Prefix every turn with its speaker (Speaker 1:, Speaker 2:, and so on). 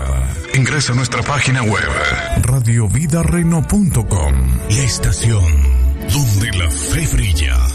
Speaker 1: Ingresa a nuestra página web radiovidareno.com, la estación donde la fe brilla.